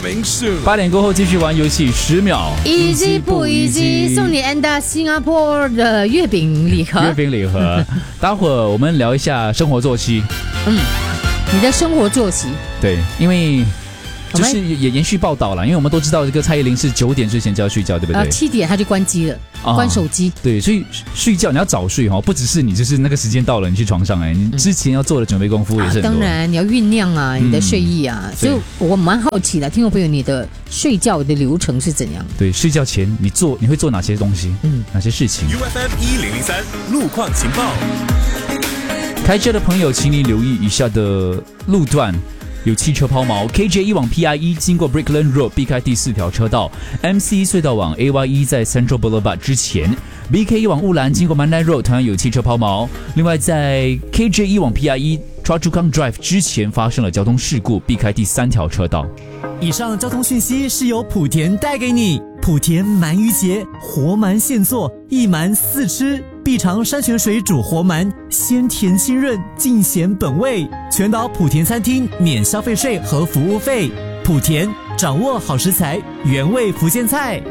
coming soon。 8点过后继续玩游戏，10秒。 easy 不 easy？ 送你 and 新加坡的月饼礼盒。 月饼礼盒。待会儿我们聊一下生活作息。 你的生活作息。 对，因为就是也延续报道了，因为我们都知道这个蔡依林是9点之前就要睡觉，对不对 ？7点她就关机了，关手机。 对，所以睡觉你要早睡不只是你就是那个时间到了你去床上你之前要做的准备功夫也是很多。 当然你要酝酿你的睡意所以我蛮好奇的，听众朋友，你的睡觉的流程是怎样？ 对，睡觉前你会做哪些东西？哪些事情 UFM 1003路况情报。 开车的朋友请你留意以下的路段。有汽车抛锚 KJ1 往 PIE 经过 Brickland Road 避开第4条车道， MC 隧道往 AYE 在 Central Boulevard 之前， BK1 往雾兰经过 Mandai Road 同样有汽车抛锚。另外在 KJ1 往 PIE Choa Chu Kang Drive 之前发生了交通事故，避开第3条车道。 以上交通讯息是由莆田带给你。莆田鳗鱼节，活鳗现做，一鳗4吃，必尝山泉水煮活鳗，鲜甜清润，尽显本味。全岛莆田餐厅免消费税和服务费。莆田，掌握好食材，原味福建菜。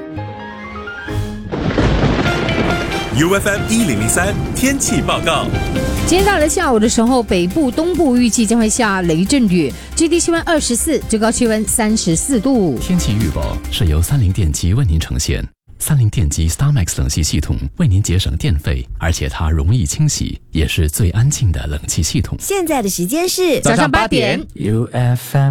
UFM 1003天气报告。 今天到了下午的时候，北部、东部预计将会下雷阵雨，最低气温24，最高气温34度。 天气预报是由三菱电机为您呈现。三菱电机 StarMax 冷气系统为您节省电费，而且它容易清洗，也是最安静的冷气系统。 现在的时间是早上8点。 UFM